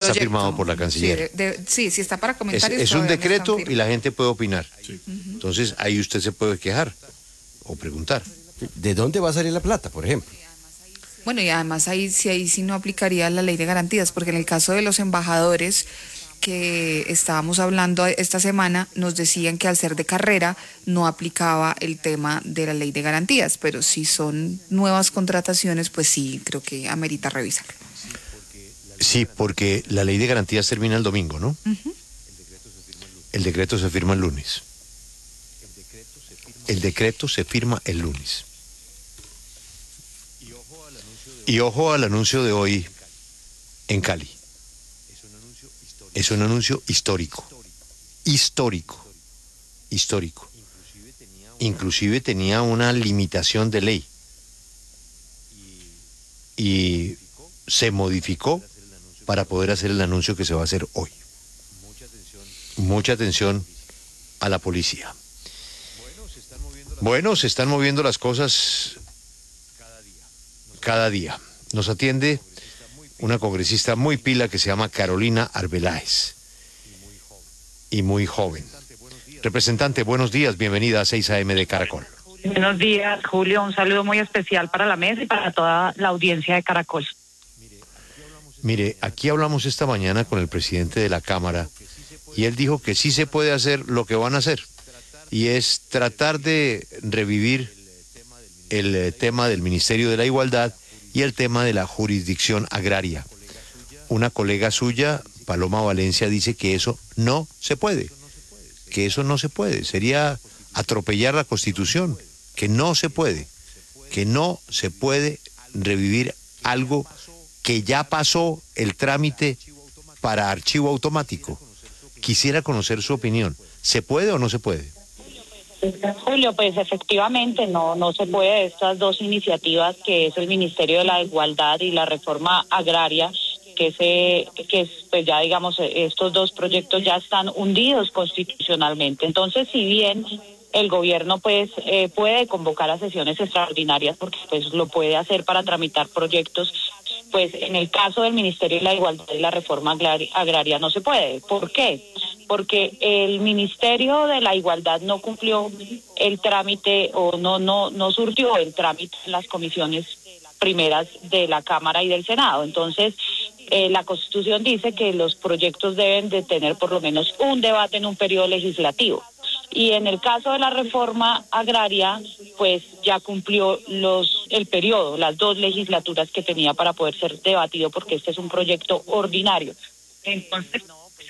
está firmado por la canciller. Sí, sí está para comentarios. Es un decreto y la gente puede opinar. Sí. Entonces ahí usted se puede quejar o preguntar. ¿De dónde va a salir la plata, por ejemplo? Bueno, y además ahí sí no aplicaría la ley de garantías, porque en el caso de los embajadores que estábamos hablando esta semana, nos decían que al ser de carrera no aplicaba el tema de la ley de garantías, pero si son nuevas contrataciones, pues sí, creo que amerita revisarlo. Sí, porque la ley de garantías termina el domingo, ¿no? El decreto se firma el lunes. El decreto se firma el lunes. Y ojo al anuncio de hoy en Cali. Es un anuncio histórico. Histórico. Inclusive tenía una limitación de ley. Y se modificó para poder hacer el anuncio que se va a hacer hoy. Mucha atención a la policía. Bueno, se están moviendo las cosas cada día. Nos atiende una congresista muy pila que se llama Carolina Arbeláez, y muy joven. Representante, buenos días, bienvenida a 6 AM de Caracol. Buenos días, Julio, un saludo muy especial para la mesa y para toda la audiencia de Caracol. Mire, aquí hablamos esta mañana con el presidente de la Cámara, y él dijo que sí se puede hacer lo que van a hacer, y es tratar de revivir el tema del Ministerio de la Igualdad y el tema de la jurisdicción agraria. Una colega suya, Paloma Valencia, dice que eso no se puede, sería atropellar la Constitución, que no se puede revivir algo que ya pasó el trámite para archivo automático. Quisiera conocer su opinión, ¿se puede o no se puede? Julio, pues efectivamente no se puede. Estas dos iniciativas, que es el Ministerio de la Igualdad y la reforma agraria, pues ya digamos, estos dos proyectos ya están hundidos constitucionalmente. Entonces, si bien el gobierno pues puede convocar a sesiones extraordinarias, porque pues lo puede hacer para tramitar proyectos, pues en el caso del Ministerio de la Igualdad y la reforma agraria no se puede. ¿Por qué? Porque el Ministerio de la Igualdad no cumplió el trámite o no surtió el trámite en las comisiones primeras de la Cámara y del Senado. Entonces, la Constitución dice que los proyectos deben de tener por lo menos un debate en un periodo legislativo. Y en el caso de la reforma agraria, pues ya cumplió el periodo, las dos legislaturas que tenía para poder ser debatido, porque este es un proyecto ordinario. Entonces,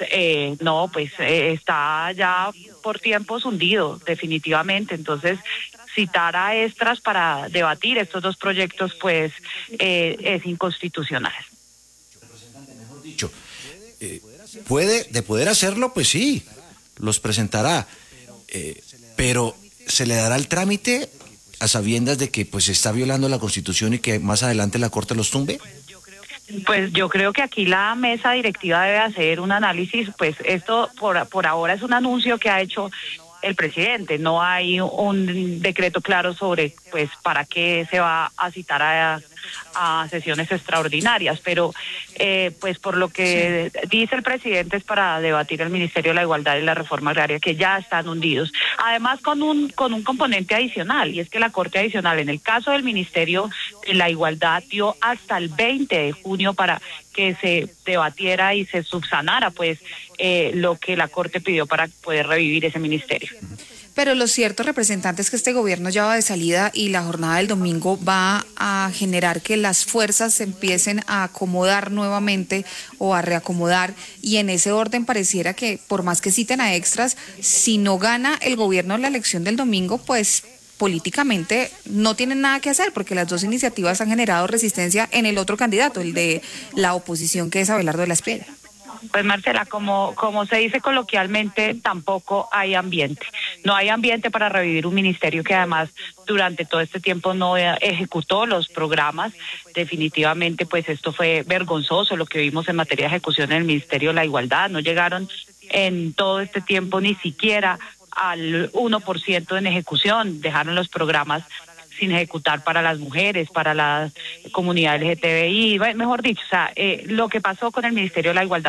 está ya por tiempos hundido, definitivamente. Entonces, citar a extras para debatir estos dos proyectos, pues, es inconstitucional. Mejor dicho, de poder hacerlo, pues sí, los presentará. Pero se le dará el trámite a sabiendas de que pues se está violando la Constitución y que más adelante la Corte los tumbe. Pues yo creo que aquí la mesa directiva debe hacer un análisis. Pues esto por ahora es un anuncio que ha hecho el presidente. No hay un decreto claro sobre pues para qué se va a citar a sesiones extraordinarias, pero pues por lo que dice el presidente es para debatir el Ministerio de la Igualdad y la reforma agraria, que ya están hundidos. Además con un componente adicional, y es que la Corte Adicional en el caso del Ministerio de la Igualdad dio hasta el 20 de junio para que se debatiera y se subsanara pues lo que la Corte pidió para poder revivir ese ministerio. Pero lo cierto, representante, es que este gobierno ya va de salida y la jornada del domingo va a generar que las fuerzas se empiecen a acomodar nuevamente o a reacomodar, y en ese orden pareciera que por más que citen a extras, si no gana el gobierno la elección del domingo, pues políticamente no tienen nada que hacer, porque las dos iniciativas han generado resistencia en el otro candidato, el de la oposición, que es Abelardo de la Espriella. Pues Marcela, como se dice coloquialmente, tampoco hay ambiente. No hay ambiente para revivir un ministerio que además durante todo este tiempo no ejecutó los programas. Definitivamente, pues esto fue vergonzoso lo que vimos en materia de ejecución en el Ministerio de la Igualdad. No llegaron en todo este tiempo ni siquiera al 1% en ejecución. Dejaron los programas sin ejecutar para las mujeres, para la comunidad LGTBI, mejor dicho, o sea, lo que pasó con el Ministerio de la Igualdad